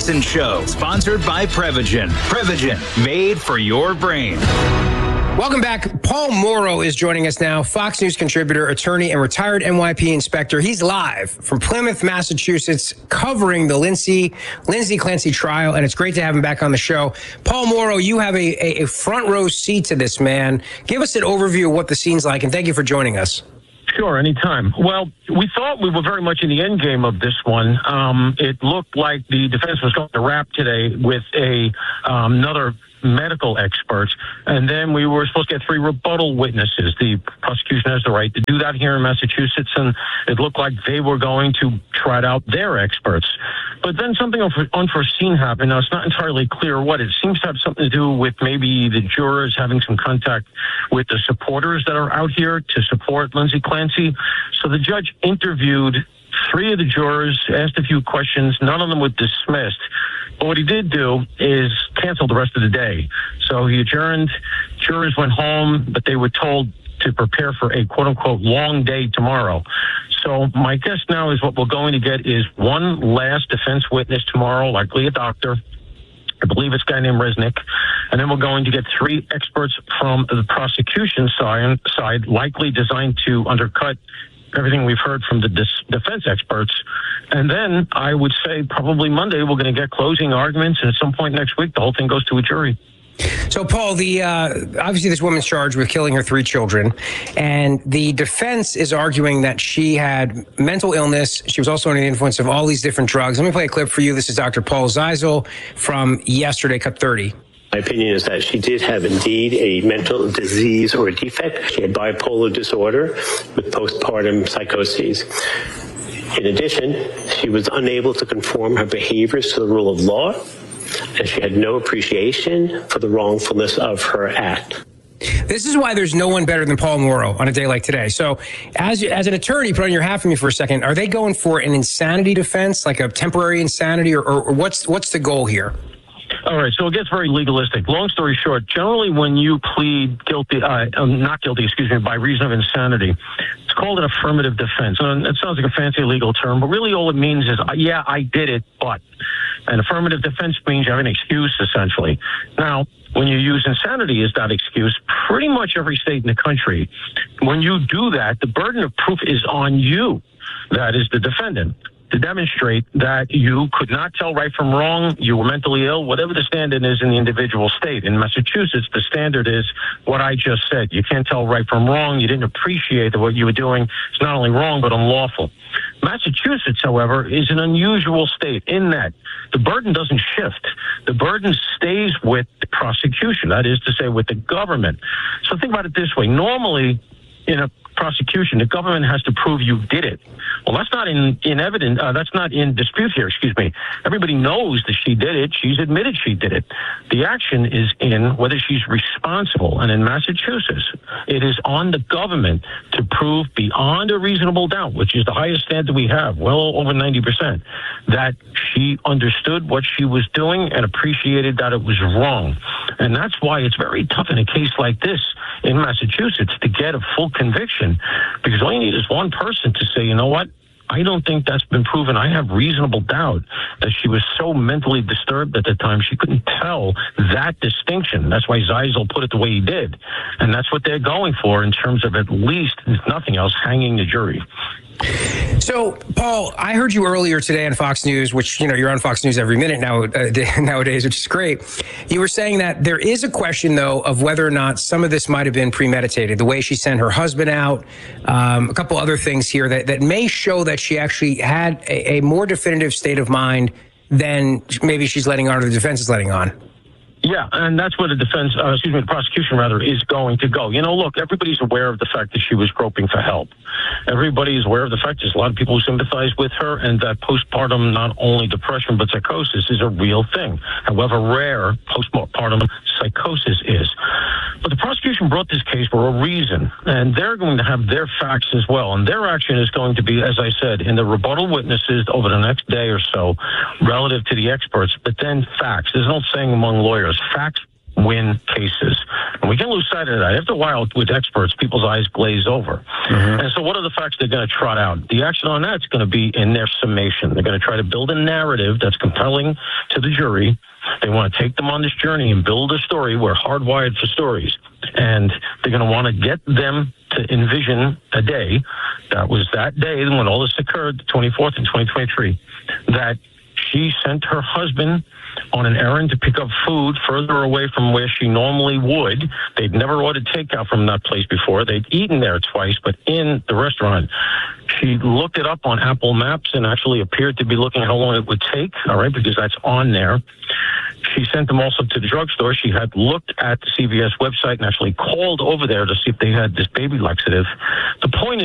Jackson Show, sponsored by Prevagen. Prevagen, made for your brain. Welcome back. Paul Mauro is joining us now, Fox News contributor, attorney, and retired NYPD inspector. He's live from Plymouth, Massachusetts, covering the Lindsay Clancy trial, and it's great to have him back on the show. Paul Mauro, you have a front row seat to this, man. Give us an overview of what the scene's like, and thank you for joining us. Sure, anytime. Well, we thought we were very much in the end game of this one. It looked like the defense was going to wrap today with another medical expert, and then we were supposed to get 3 rebuttal witnesses. The prosecution has the right to do that here in Massachusetts, and it looked like they were going to trot out their experts. But then something unforeseen happened. Now, it's not entirely clear what. It seems to have something to do with maybe the jurors having some contact with the supporters that are out here to support Lindsay Clancy. So the judge interviewed 3 of the jurors, asked a few questions. None of them were dismissed. But what he did do is cancel the rest of the day. So he adjourned. Jurors went home, but they were told to prepare for a quote-unquote long day tomorrow. So my guess now is what we're going to get is one last defense witness tomorrow, likely a doctor. I believe it's a guy named Resnick. And then we're going to get 3 experts from the prosecution side, likely designed to undercut everything we've heard from the defense experts. And then I would say probably Monday we're going to get closing arguments, and at some point next week the whole thing goes to a jury. So, Paul, obviously this woman's charged with killing her 3 children, and the defense is arguing that she had mental illness. She was also under the influence of all these different drugs. Let me play a clip for you. This is Dr. Paul Zeisel from yesterday, cut 30. My opinion is that she did have indeed a mental disease or a defect. She had bipolar disorder with postpartum psychoses. In addition, she was unable to conform her behaviors to the rule of law, and she had no appreciation for the wrongfulness of her act. This is why there's no one better than Paul Mauro on a day like today. So as an attorney, put on your hat for me for a second, are they going for an insanity defense, like a temporary insanity, or what's the goal here? All right, so it gets very legalistic. Long story short, generally when you plead guilty, not guilty, by reason of insanity, it's called an affirmative defense. And it sounds like a fancy legal term, but really all it means is, yeah, I did it, but. An affirmative defense means you have an excuse, essentially. Now, when you use insanity as that excuse, pretty much every state in the country, when you do that, the burden of proof is on you, that is the defendant, to demonstrate that you could not tell right from wrong, you were mentally ill, whatever the standard is in the individual state. In Massachusetts, the standard is what I just said. You can't tell right from wrong. You didn't appreciate that what you were doing is not only wrong, but unlawful. Massachusetts, however, is an unusual state in that the burden doesn't shift. The burden stays with the prosecution, that is to say, with the government. So think about it this way. Normally, in a prosecution, the government has to prove you did it. Well, that's not in evidence. That's not in dispute here. Everybody knows that she did it. She's admitted she did it. The action is in whether she's responsible. And in Massachusetts, it is on the government to prove beyond a reasonable doubt, which is the highest standard we have, well over 90%, that she understood what she was doing and appreciated that it was wrong. And that's why it's very tough in a case like this in Massachusetts to get a full conviction, because all you need is one person to say, you know what, I don't think that's been proven. I have reasonable doubt that she was so mentally disturbed at the time she couldn't tell that distinction. That's why Zeisel put it the way he did. And that's what they're going for in terms of at least, if nothing else, hanging the jury. So, Paul, I heard you earlier today on Fox News, which, you're on Fox News every minute nowadays, which is great. You were saying that there is a question, though, of whether or not some of this might have been premeditated, the way she sent her husband out, a couple other things here that may show that she actually had a more definitive state of mind than maybe she's letting on, or the defense is letting on. Yeah, and that's where the prosecution is going to go. Look, everybody's aware of the fact that she was groping for help. Everybody is aware of the fact there's a lot of people who sympathize with her, and that postpartum, not only depression, but psychosis is a real thing. However rare postpartum psychosis is. But the prosecution brought this case for a reason, and they're going to have their facts as well. And their action is going to be, as I said, in the rebuttal witnesses over the next day or so, relative to the experts, but then facts. There's no saying among lawyers. Facts win cases. And we can lose sight of that. After a while, with experts, people's eyes glaze over. And so what are the facts they're going to trot out? The action on that's going to be in their summation. They're going to try to build a narrative that's compelling to the jury. They want to take them on this journey and build a story. We're hardwired for stories. And they're going to want to get them to envision a day, that was that day when all this occurred, the 24th in 2023, that she sent her husband on an errand to pick up food further away from where she normally would. They'd never ordered takeout from that place before. They'd eaten there twice, but in the restaurant. She looked it up on Apple Maps and actually appeared to be looking how long it would take, all right, because that's on there. She sent them also to the drugstore. She had looked at the CVS website and actually called over there to see if they had this baby laxative. The point is,